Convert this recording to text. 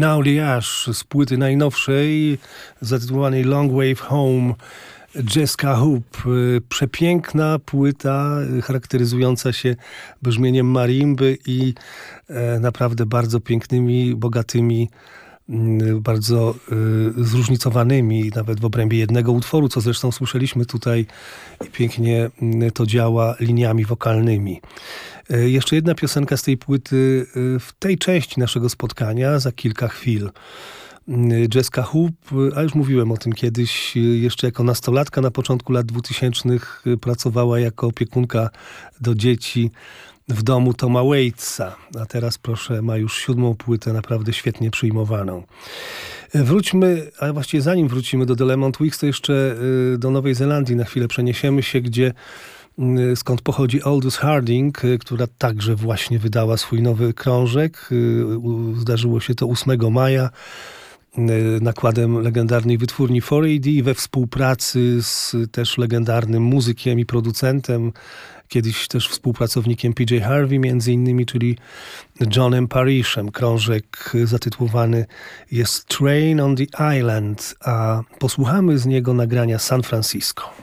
Now the Ash z płyty najnowszej, zatytułowanej Long Wave Home, Jessica Hoop. Przepiękna płyta, charakteryzująca się brzmieniem marimby i naprawdę bardzo pięknymi, bogatymi, bardzo zróżnicowanymi, nawet w obrębie jednego utworu, co zresztą słyszeliśmy tutaj i pięknie to działa liniami wokalnymi. Jeszcze jedna piosenka z tej płyty w tej części naszego spotkania za kilka chwil. Jessica Hoop, a już mówiłem o tym kiedyś, jeszcze jako nastolatka na początku lat 2000 pracowała jako opiekunka do dzieci w domu Toma Waitsa, a teraz proszę, ma już 7. płytę, naprawdę świetnie przyjmowaną. Wróćmy, a właściwie zanim wrócimy do The Lemon Twigs, to jeszcze do Nowej Zelandii na chwilę przeniesiemy się, skąd pochodzi Aldous Harding, która także właśnie wydała swój nowy krążek. Zdarzyło się to 8 maja nakładem legendarnej wytwórni 4AD we współpracy z też legendarnym muzykiem i producentem, kiedyś też współpracownikiem PJ Harvey między innymi, czyli Johnem Parishem. Krążek zatytułowany jest Train on the Island, a posłuchamy z niego nagrania San Francisco.